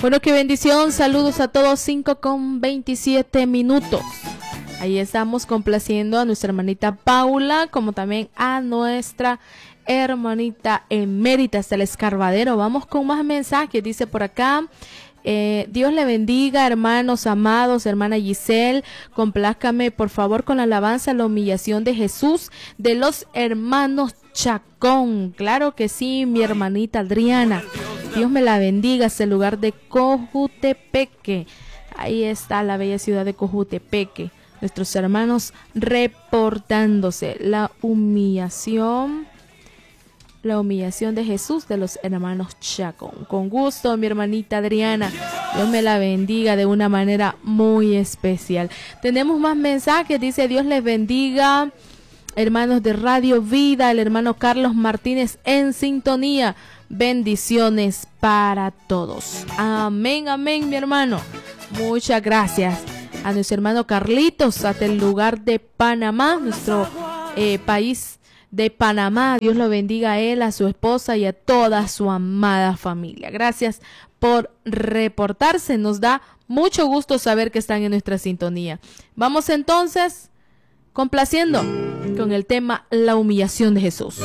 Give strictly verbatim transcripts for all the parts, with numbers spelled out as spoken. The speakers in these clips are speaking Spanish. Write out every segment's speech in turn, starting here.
Bueno, qué bendición. Saludos a todos. cinco con veintisiete minutos. Ahí estamos complaciendo a nuestra hermanita Paula, como también a nuestra hermanita emérita hasta el Escarbadero. Vamos con más mensajes. Dice por acá: Eh, Dios le bendiga, hermanos amados, hermana Giselle, complázcame por favor con la alabanza, la humillación de Jesús de los hermanos Chacón. Claro que sí, mi hermanita Adriana. Dios me la bendiga, hasta el lugar de Cojutepeque. Ahí está la bella ciudad de Cojutepeque. Nuestros hermanos reportándose la humillación. La humillación de Jesús de los hermanos Chacón. Con gusto, mi hermanita Adriana. Dios me la bendiga de una manera muy especial. Tenemos más mensajes. Dice: Dios les bendiga, hermanos de Radio Vida. El hermano Carlos Martínez en sintonía. Bendiciones para todos. Amén, amén, mi hermano. Muchas gracias a nuestro hermano Carlitos hasta el lugar de Panamá, nuestro eh, país de Panamá. Dios lo bendiga a él, a su esposa y a toda su amada familia. Gracias por reportarse. Nos da mucho gusto saber que están en nuestra sintonía. Vamos entonces complaciendo con el tema La humillación de Jesús.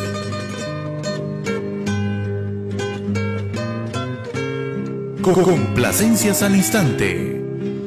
Complacencias al instante.